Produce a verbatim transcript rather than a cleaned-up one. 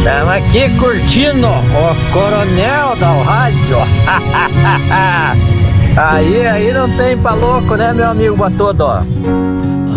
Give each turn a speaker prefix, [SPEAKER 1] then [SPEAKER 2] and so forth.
[SPEAKER 1] Estamos aqui curtindo o Coronel da Rádio. Aí, aí não tem pra louco, né, meu amigo Batudo?